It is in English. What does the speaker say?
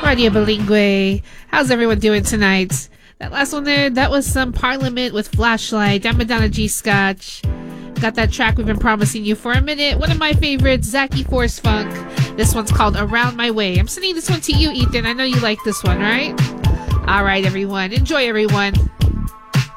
Radio Bilingue. How's everyone doing tonight? That last one there, that was some Parliament with Flashlight. I'm Madonna G. Scotch. Got that track we've been promising you for a minute. One of my favorites, Zachy Force Funk. This one's called Around My Way. I'm sending this one to you, Ethan. I know you like this one, right? All right, everyone. Enjoy, everyone.